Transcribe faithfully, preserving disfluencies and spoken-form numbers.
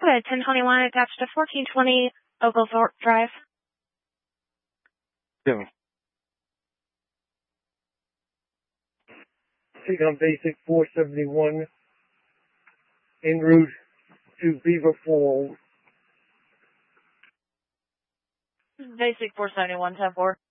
Good, ten twenty-one attached to fourteen twenty Oglethorpe Drive. Yeah. Take on basic four seventy-one, en route to Beaver Falls. Basic four seventy-one, ten four.